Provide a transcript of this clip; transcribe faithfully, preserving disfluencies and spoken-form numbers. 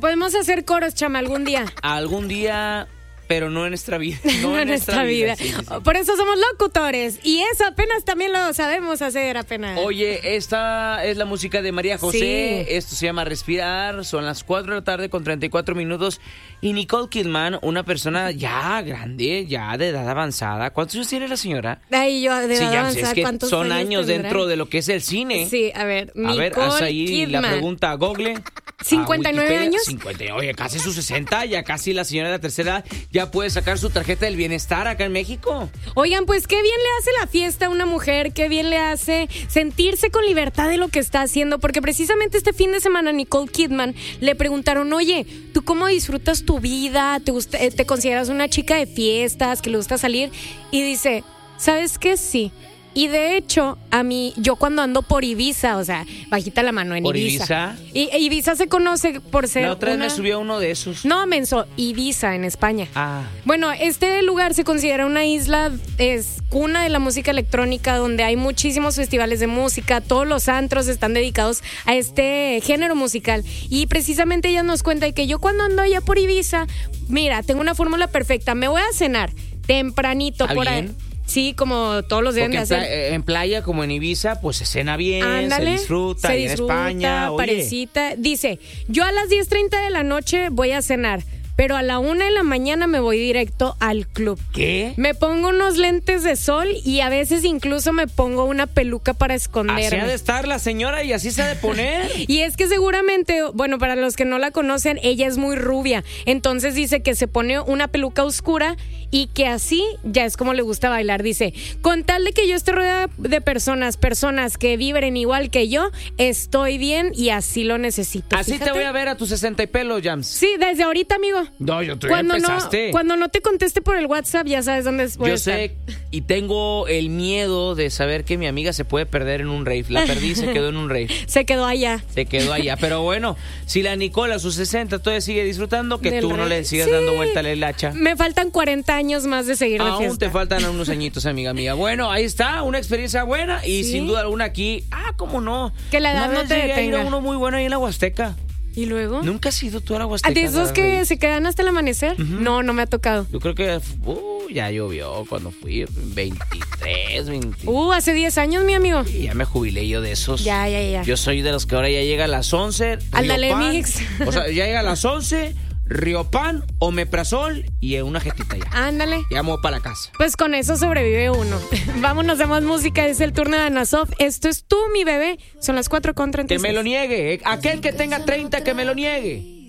podemos hacer coros, chama, algún día. Algún día... Pero no en nuestra vida. No, no en nuestra vida. vida. Sí, sí, sí. Por eso somos locutores. Y eso apenas también lo sabemos hacer, apenas. Oye, esta es la música de María José. Sí. Esto se llama Respirar. Son las cuatro de la tarde con treinta y cuatro minutos. Y Nicole Kidman, una persona ya grande, ya de edad avanzada. ¿Cuántos años tiene la señora? Ay, yo de edad sí, ya, avanzada. es que ¿Cuántos son años tendrá? Dentro de lo que es el cine. Sí, a ver, Nicole A ver, haz ahí Kidman. la pregunta a Google. ¿cincuenta y nueve años? cincuenta, oye, casi sus sesenta, ya casi la señora de la tercera edad ya puede sacar su tarjeta del bienestar acá en México. Oigan, pues qué bien le hace la fiesta a una mujer, qué bien le hace sentirse con libertad de lo que está haciendo, porque precisamente este fin de semana Nicole Kidman le preguntaron, oye, ¿tú cómo disfrutas tu vida? ¿Te, gusta, te consideras una chica de fiestas, que le gusta salir? Y dice, ¿sabes qué? Sí. Y de hecho, a mí, yo cuando ando por Ibiza, o sea, bajita la mano en ¿Por Ibiza. Ibiza? Y Ibiza se conoce por ser La otra una... vez me subió uno de esos. No, menso, Ibiza en España. Ah. Bueno, este lugar se considera una isla, es cuna de la música electrónica, donde hay muchísimos festivales de música, todos los antros están dedicados a este género musical. Y precisamente ella nos cuenta que yo cuando ando allá por Ibiza, mira, tengo una fórmula perfecta, me voy a cenar tempranito ¿Está por bien? ahí. Sí, como todos los días Porque de en, hacer. playa, en playa, como en Ibiza, pues se cena bien, Ándale, se disfruta, se y disfruta, en España, oye. parecita. Dice, yo a las diez treinta de la noche voy a cenar, pero a la una de la mañana me voy directo al club. ¿Qué? Me pongo unos lentes de sol y a veces incluso me pongo una peluca para esconderme. Así ha de estar la señora y así se ha de poner. Y es que seguramente, bueno, para los que no la conocen, ella es muy rubia. Entonces dice que se pone una peluca oscura y que así ya es como le gusta bailar. Dice, con tal de que yo esté rodeada de personas, personas que vibren igual que yo, estoy bien y así lo necesito. Así Fíjate. te voy a ver a tus sesenta y pelos, Jams. Sí, desde ahorita, amigo. No, yo tú ya Cuando no, empezaste. cuando no te conteste por el WhatsApp, ya sabes dónde voy Yo a estar. sé, y tengo el miedo de saber que mi amiga se puede perder en un rave. La perdí, se quedó en un rave. Se quedó allá. Se quedó allá. Pero bueno, si la Nicole a sus sesenta todavía sigue disfrutando, que Del tú no rave. le sigas Sí. dando vuelta a la hilacha. Me faltan cuarenta años más de seguir de Aún fiesta. te faltan unos añitos, amiga mía. Bueno, ahí está, una experiencia buena y Sí. sin duda alguna aquí, ah, cómo no. Que la edad Una no vez te llegué a ir a detenga. uno muy bueno ahí en la Huasteca. ¿Y luego? ¿Nunca has ido tú a la Huasteca? ¿De esos que Rey? se quedan hasta el amanecer? Ujú. No, no me ha tocado. Yo creo que uh, ya llovió cuando fui, veintitrés, veinte. Uh, hace diez años, mi amigo. Y ya me jubilé yo de esos. Ya, ya, ya. Yo soy de los que ahora ya llega a las once. Ándale, Riopan. mix. O sea, ya llega a las once, Riopan, Omeprazol y una jetita ya. Ándale. Ya vamos para la casa. Pues con eso sobrevive uno. Vámonos a más música. Es el turno de Anasov. Esto es Tú, mi bebé. Son las cuatro con treinta y Que seis. me lo niegue. Aquel que tenga treinta, que me lo niegue.